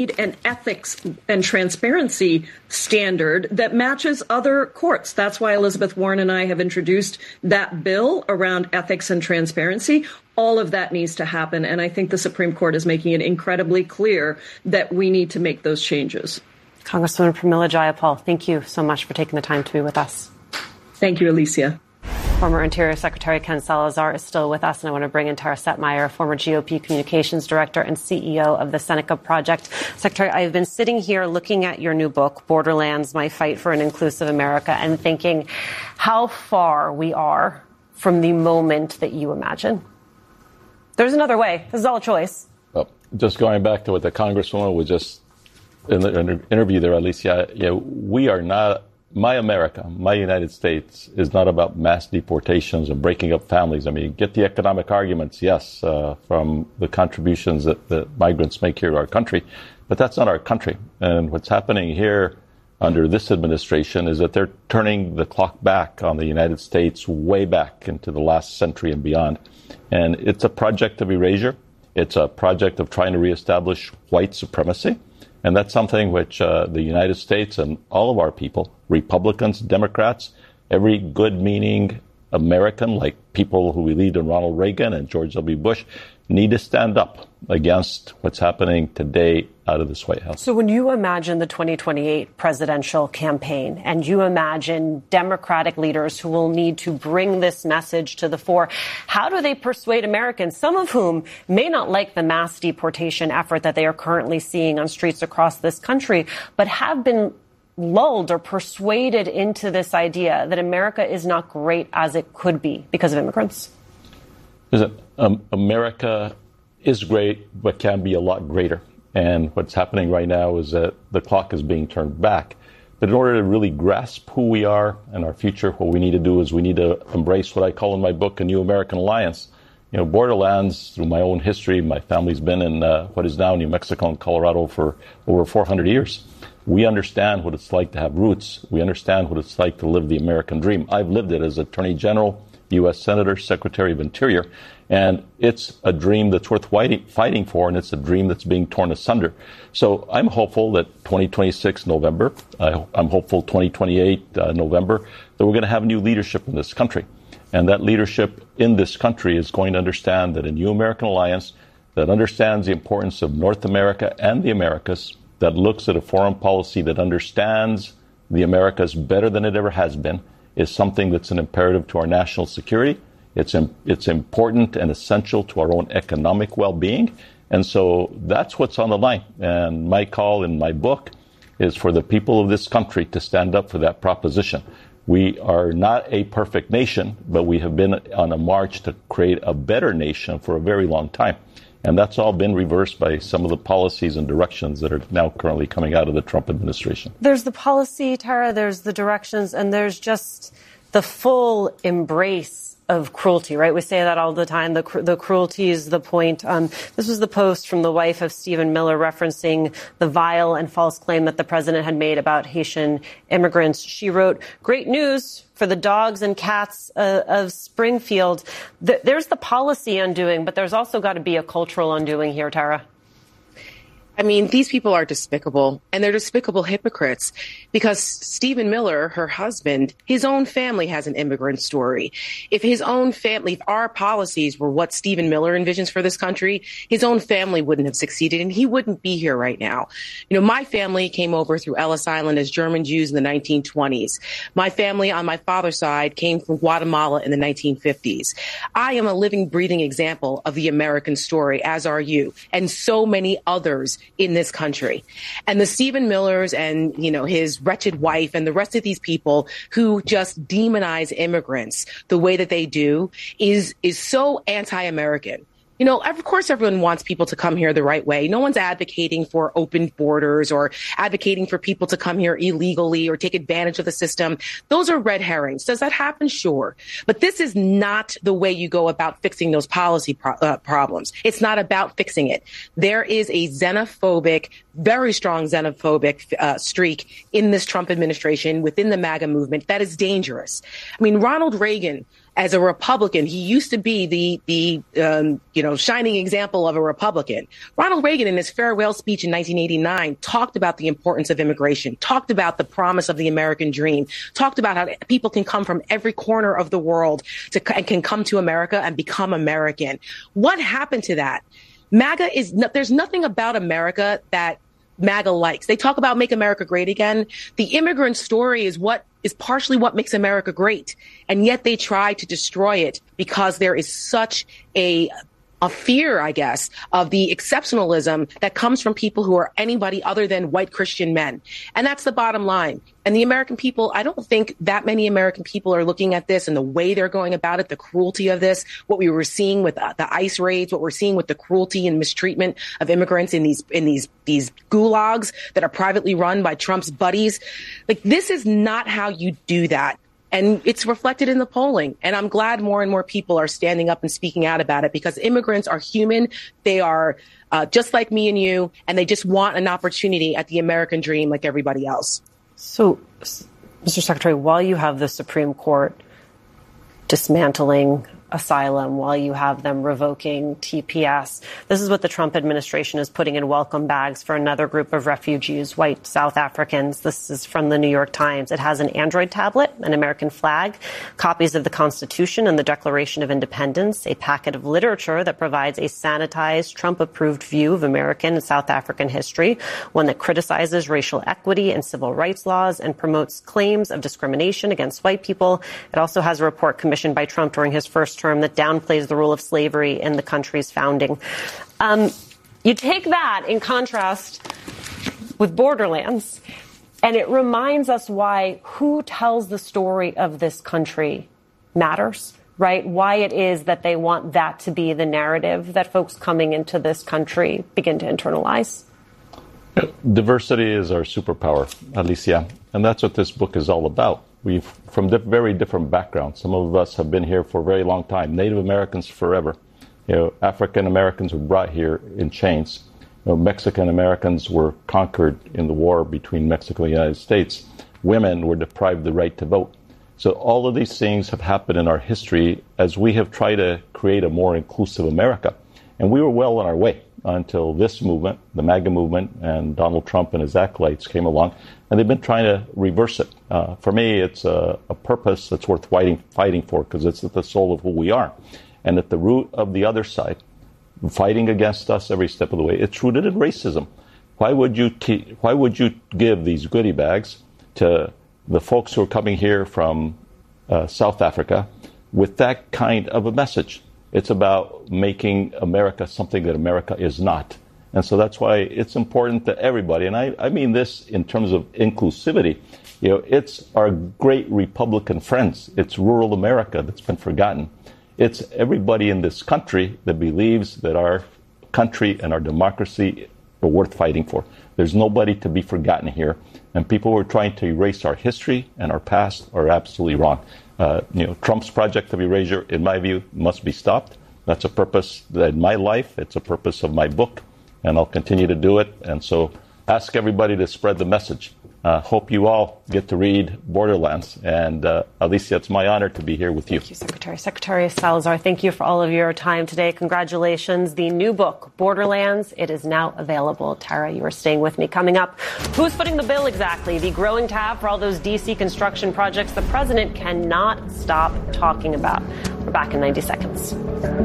an ethics and transparency standard that matches other courts. That's why Elizabeth Warren and I have introduced that bill around ethics and transparency. All of that needs to happen. And I think the Supreme Court is making it incredibly clear that we need to make those changes. Congresswoman Pramila Jayapal, thank you so much for taking the time to be with us. Thank you, Alicia. Former Interior Secretary Ken Salazar is still with us, and I want to bring in Tara Setmayer, former GOP Communications Director and CEO of the Seneca Project. Secretary, I've been sitting here looking at your new book, Borderlands, My Fight for an Inclusive America, and thinking how far we are from the moment that you imagine. There's another way. This is all a choice. Well, just going back to what the Congresswoman was just in the interview there, Alicia, we are not, my America, my United States is not about mass deportations and breaking up families. I mean, get the economic arguments, yes, from the contributions that migrants make here to our country, but that's not our country. And what's happening here under this administration is that they're turning the clock back on the United States way back into the last century and beyond. And it's a project of erasure. It's a project of trying to reestablish white supremacy. And that's something which the United States and all of our people, Republicans, Democrats, every good-meaning American, like people who believed in Ronald Reagan and George W. Bush, need to stand up against what's happening today out of this White House. So when you imagine the 2028 presidential campaign and you imagine Democratic leaders who will need to bring this message to the fore, how do they persuade Americans, some of whom may not like the mass deportation effort that they are currently seeing on streets across this country, but have been lulled or persuaded into this idea that America is not great as it could be because of immigrants? America is great, but can be a lot greater. And what's happening right now is that the clock is being turned back. But in order to really grasp who we are and our future, what we need to do is we need to embrace what I call in my book a new American alliance. Borderlands, through my own history, my family's been in what is now New Mexico and Colorado for over 400 years. We understand what it's like to have roots. We understand what it's like to live the American dream. I've lived it as Attorney General, U.S. Senator, Secretary of Interior, and it's a dream that's worth fighting for, and it's a dream that's being torn asunder. So I'm hopeful that 2026 November, I'm hopeful 2028 November, that we're going to have new leadership in this country. And that leadership in this country is going to understand that a new American alliance that understands the importance of North America and the Americas, that looks at a foreign policy that understands the Americas better than it ever has been, is something that's an imperative to our national security. It's important and essential to our own economic well-being. And so that's what's on the line. And my call in my book is for the people of this country to stand up for that proposition. We are not a perfect nation, but we have been on a march to create a better nation for a very long time. And that's all been reversed by some of the policies and directions that are now currently coming out of the Trump administration. There's the policy, Tara, there's the directions, and there's just the full embrace of cruelty, right? We say that all the time. The cruelty is the point. This was the post from the wife of Stephen Miller referencing the vile and false claim that the president had made about Haitian immigrants. She wrote, "Great news for the dogs and cats of Springfield." There's the policy undoing, but there's also got to be a cultural undoing here, Tara. I mean, these people are despicable, and they're despicable hypocrites, because Stephen Miller, her husband, his own family has an immigrant story. If his own family, if our policies were what Stephen Miller envisions for this country, his own family wouldn't have succeeded, and he wouldn't be here right now. My family came over through Ellis Island as German Jews in the 1920s. My family on my father's side came from Guatemala in the 1950s. I am a living, breathing example of the American story, as are you, and so many others in this country. And the Stephen Millers and, his wretched wife and the rest of these people who just demonize immigrants the way that they do is so anti-American. Of course, everyone wants people to come here the right way. No one's advocating for open borders or advocating for people to come here illegally or take advantage of the system. Those are red herrings. Does that happen? Sure. But this is not the way you go about fixing those policy problems. It's not about fixing it. There is a xenophobic, very strong xenophobic streak in this Trump administration, within the MAGA movement, that is dangerous. I mean, Ronald Reagan, as a Republican, he used to be the shining example of a Republican. Ronald Reagan, in his farewell speech in 1989, talked about the importance of immigration, talked about the promise of the American dream, talked about how people can come from every corner of the world and can come to America and become American. What happened to that? There's nothing about America that MAGA likes. They talk about make America great again. The immigrant story is partially what makes America great. And yet they try to destroy it because there is such a fear, I guess, of the exceptionalism that comes from people who are anybody other than white Christian men. And that's the bottom line. And the American people, I don't think that many American people are looking at this and the way they're going about it, the cruelty of this, what we were seeing with the ICE raids, what we're seeing with the cruelty and mistreatment of immigrants in these gulags that are privately run by Trump's buddies. Like, this is not how you do that. And it's reflected in the polling. And I'm glad more and more people are standing up and speaking out about it, because immigrants are human. They are just like me and you, and they just want an opportunity at the American dream like everybody else. So, Mr. Secretary, while you have the Supreme Court dismantling asylum, while you have them revoking TPS, this is what the Trump administration is putting in welcome bags for another group of refugees, white South Africans. This is from the New York Times. It has an Android tablet, an American flag, copies of the Constitution and the Declaration of Independence, a packet of literature that provides a sanitized, Trump-approved view of American and South African history, one that criticizes racial equity and civil rights laws and promotes claims of discrimination against white people. It also has a report commissioned by Trump during his first term that downplays the role of slavery in the country's founding. You take that in contrast with Borderlands, and it reminds us why who tells the story of this country matters, right? Why it is that they want that to be the narrative that folks coming into this country begin to internalize. Diversity is our superpower, Alicia, and that's what this book is all about. We've from very different backgrounds. Some of us have been here for a very long time. Native Americans forever. African Americans were brought here in chains. Mexican Americans were conquered in the war between Mexico and the United States. Women were deprived the right to vote. So all of these things have happened in our history as we have tried to create a more inclusive America. And we were well on our way until this movement, the MAGA movement, and Donald Trump and his acolytes came along, and they've been trying to reverse it. For me, it's a purpose that's worth fighting for, because it's at the soul of who we are. And at the root of the other side, fighting against us every step of the way, it's rooted in racism. Why would you give these goodie bags to the folks who are coming here from South Africa with that kind of a message? It's about making America something that America is not. And so that's why it's important that everybody, and I mean this in terms of inclusivity, it's our great Republican friends. It's rural America that's been forgotten. It's everybody in this country that believes that our country and our democracy are worth fighting for. There's nobody to be forgotten here. And people who are trying to erase our history and our past are absolutely wrong. Trump's project of erasure, in my view, must be stopped. That's a purpose in my life. It's a purpose of my book, and I'll continue to do it. And so ask everybody to spread the message. Hope you all get to read Borderlands. And Alicia, it's my honor to be here with you. Thank you, Secretary. Secretary Salazar, thank you for all of your time today. Congratulations. The new book, Borderlands, it is now available. Tara, you are staying with me. Coming up, who's footing the bill exactly? The growing tab for all those D.C. construction projects the president cannot stop talking about. We're back in 90 seconds.